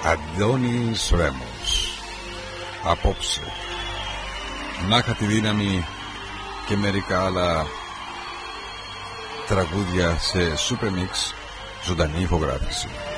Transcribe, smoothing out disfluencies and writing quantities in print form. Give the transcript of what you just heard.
Αντώνης Ρέμος. Απόψε να είχα τη δύναμη και μερικά άλλα τραγούδια σε Super Mix, ζωντανή ηχογράφηση.